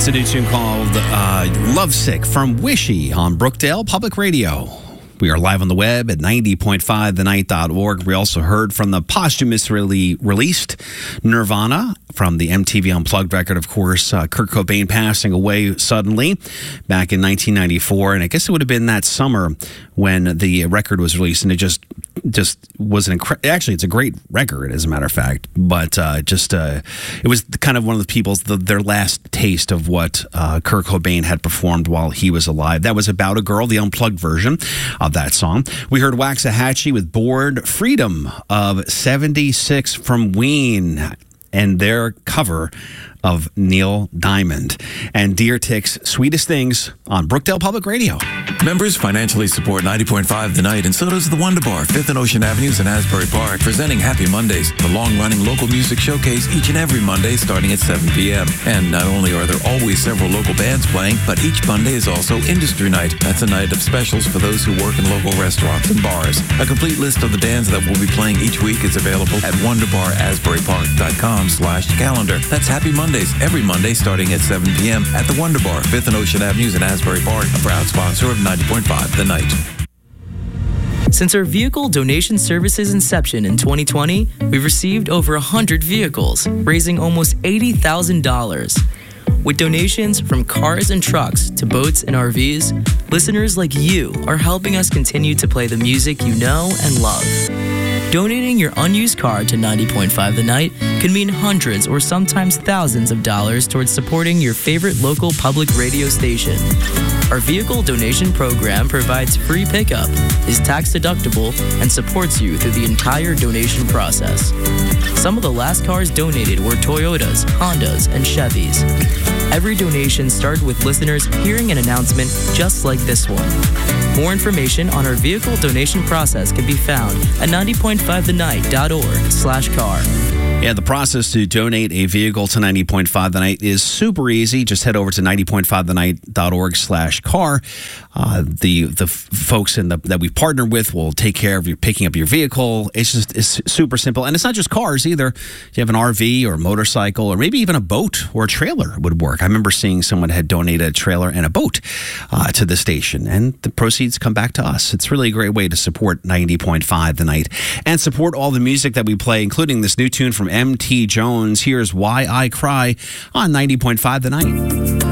That's a new tune called Lovesick from Wishy on Brookdale Public Radio. We are live on the web at 90.5thenight.org. We also heard from the posthumously released Nirvana from the MTV Unplugged record, of course, Kurt Cobain passing away suddenly back in 1994. And I guess it would have been that summer when the record was released, and it just was actually, it's a great record, as a matter of fact. But it was kind of one of the people's, their last taste of what Kurt Cobain had performed while he was alive. That was About a Girl, the unplugged version of that song. We heard Waxahachie with Bored, Freedom of 76 from Ween, and their cover of Neil Diamond, and Deer Tick's Sweetest Things on Brookdale Public Radio. Members financially support 90.5 The Night, and so does the Wonder Bar, 5th and Ocean Avenues in Asbury Park, presenting Happy Mondays, the long-running local music showcase each and every Monday starting at 7 p.m. And not only are there always several local bands playing, but each Monday is also Industry Night. That's a night of specials for those who work in local restaurants and bars. A complete list of the bands that will be playing each week is available at wonderbarasburypark.com/calendar. That's Happy Mondays every Monday starting at 7 p.m. at the Wonder Bar, 5th and Ocean Avenues in Asbury Park, a proud sponsor of 90.5 The Night. Since our vehicle donation service's inception in 2020, we've received over 100 vehicles, raising almost $80,000. With donations from cars and trucks to boats and RVs, listeners like you are helping us continue to play the music you know and love. Donating your unused car to 90.5 The Night can mean hundreds or sometimes thousands of dollars towards supporting your favorite local public radio station. Our vehicle donation program provides free pickup, is tax deductible, and supports you through the entire donation process. Some of the last cars donated were Toyotas, Hondas, and Chevys. Every donation started with listeners hearing an announcement just like this one. More information on our vehicle donation process can be found at 90.5thenight.org/car. Yeah, the process to donate a vehicle to 90.5 The Night is super easy. Just head over to 90.5thenight.org/car. The folks that we've partnered with will take care of you picking up your vehicle. It's super simple. And it's not just cars either. If you have an RV or a motorcycle or maybe even a boat or a trailer would work. I remember seeing someone had donated a trailer and a boat to the station, and the proceeds come back to us. It's really a great way to support 90.5 The Night and support all the music that we play, including this new tune from M.T. Jones. Here's Why I Cry on 90.5 The Night.